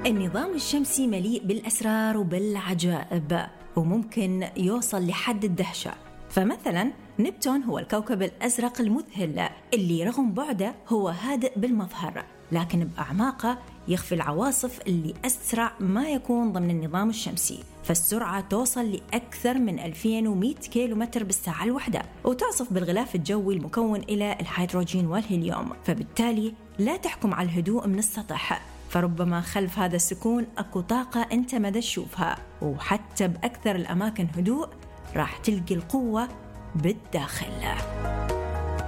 النظام الشمسي مليء بالأسرار وبالعجائب، وممكن يوصل لحد الدهشة. فمثلا نبتون هو الكوكب الأزرق المذهل اللي رغم بعده هو هادئ بالمظهر، لكن بأعماقه يخفي العواصف اللي أسرع ما يكون ضمن النظام الشمسي، فالسرعة توصل لأكثر من 2100 كيلومتر بالساعة الواحدة، وتعصف بالغلاف الجوي المكون إلى الهيدروجين والهيليوم، فبالتالي لا تحكم على الهدوء من السطح. فربما خلف هذا السكون أكو طاقة أنت ما تشوفها، وحتى بأكثر الأماكن هدوء راح تلقي القوة بالداخل.